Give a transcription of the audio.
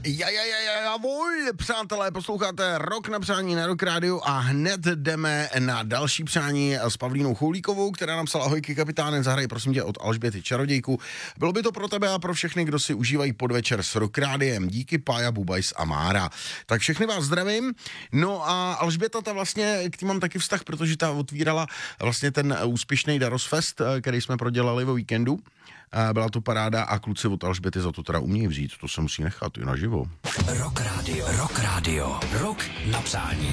Javol, přátelé, posloucháte Rock na přání na Rock Radio a hned jdeme na další přání s Pavlínou Choulíkovou, která nám psala: ahojky kapitáne, zahraj prosím tě od Alžběty Čarodějku. Bylo by to pro tebe a pro všechny, kdo si užívají podvečer s Rock Rádiem. Díky Pája, Bubajs a Mára. Tak všechny vás zdravím. No a Alžběta, ta vlastně, k tím mám taky vztah, protože ta otvírala vlastně ten úspěšný Darosfest, který jsme prodělali o víkendu. Byla to paráda a kluci od Alžběty za to teda umějí vzít, to se musí nechat i naživo. Rock Radio, Rock Radio, Rock na přání.